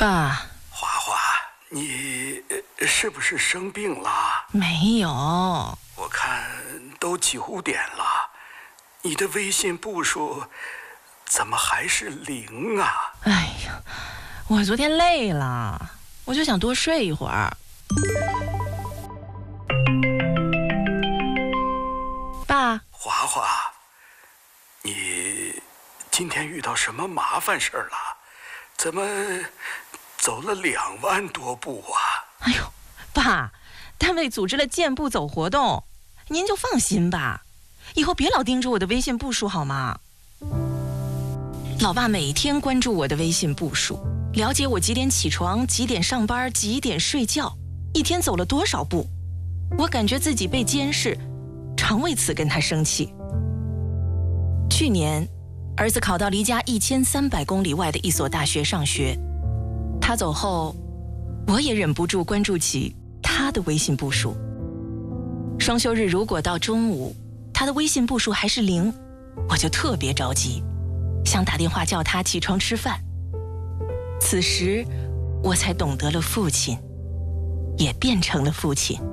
爸， 华华，你是不是生病了？ 没有。 我看都9点了，你的微信步数怎么还是0啊？ 哎呀，我昨天累了，我就想多睡一会儿。爸， 华华，你今天遇到什么麻烦事儿了？怎么走了2万多步啊？ 哎呦，爸，单位组织了健步走活动，您就放心吧，以后别老盯着我的微信步数好吗？老爸每天关注我的微信步数，了解我几点起床、几点上班、几点睡觉，一天走了多少步。我感觉自己被监视，常为此跟他生气。去年，儿子考到离家1300公里外的一所大学上学，他走后，我也忍不住关注起他的微信步数。双休日如果到中午，他的微信步数还是0，我就特别着急，想打电话叫他起床吃饭。此时，我才懂得了父亲，也变成了父亲。